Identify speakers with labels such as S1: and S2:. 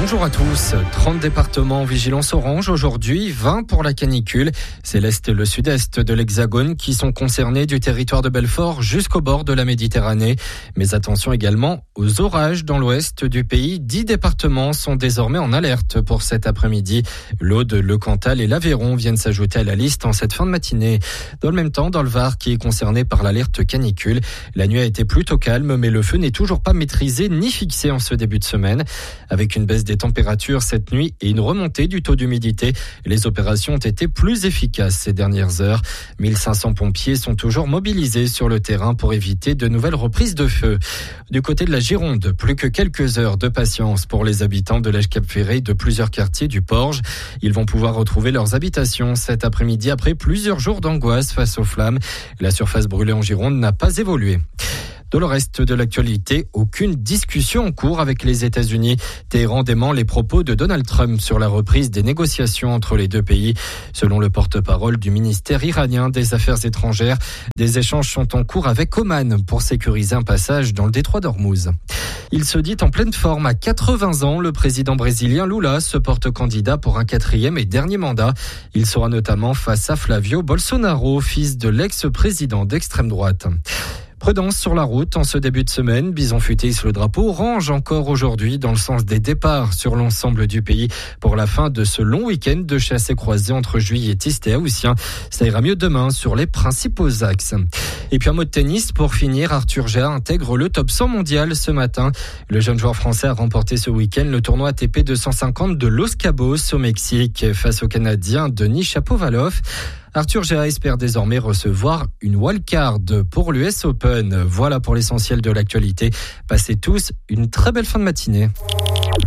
S1: Bonjour à tous. 30 départements en vigilance orange aujourd'hui, 20 pour la canicule. C'est l'Est et le Sud-Est de l'Hexagone qui sont concernés du territoire de Belfort jusqu'au bord de la Méditerranée. Mais attention également aux orages dans l'ouest du pays. 10 départements sont désormais en alerte pour cet après-midi. L'Aude, le Cantal et l'Aveyron viennent s'ajouter à la liste en cette fin de matinée. Dans le même temps, dans le Var qui est concerné par l'alerte canicule, la nuit a été plutôt calme, mais le feu n'est toujours pas maîtrisé ni fixé en ce début de semaine. Avec une baisse des températures cette nuit et une remontée du taux d'humidité, les opérations ont été plus efficaces ces dernières heures. 1500 pompiers sont toujours mobilisés sur le terrain pour éviter de nouvelles reprises de feu. Du côté de la Gironde, plus que quelques heures de patience pour les habitants de l'Èche-Cap-Ferré de plusieurs quartiers du Porge. Ils vont pouvoir retrouver leurs habitations cet après-midi après plusieurs jours d'angoisse face aux flammes. La surface brûlée en Gironde n'a pas évolué. Dans le reste de l'actualité, aucune discussion en cours avec les États-Unis. Téhéran dément les propos de Donald Trump sur la reprise des négociations entre les deux pays. Selon le porte-parole du ministère iranien des Affaires étrangères, des échanges sont en cours avec Oman pour sécuriser un passage dans le détroit d'Ormuz. Il se dit en pleine forme. À 80 ans, le président brésilien Lula se porte candidat pour un 4e et dernier mandat. Il sera notamment face à Flavio Bolsonaro, fils de l'ex-président d'extrême droite. Prudence sur la route en ce début de semaine. Bison Futé hisse le drapeau orange encore aujourd'hui dans le sens des départs sur l'ensemble du pays pour la fin de ce long week-end de chasse et croisée entre juilletistes et haussiens. Ça ira mieux demain sur les principaux axes. Et puis un mot de tennis pour finir. Arthur Gea intègre le top 100 mondial ce matin. Le jeune joueur français a remporté ce week-end le tournoi ATP 250 de Los Cabos au Mexique face au Canadien Denis Shapovalov. Arthur Gea espère désormais recevoir une wildcard pour l'US Open. Voilà pour l'essentiel de l'actualité. Passez tous une très belle fin de matinée.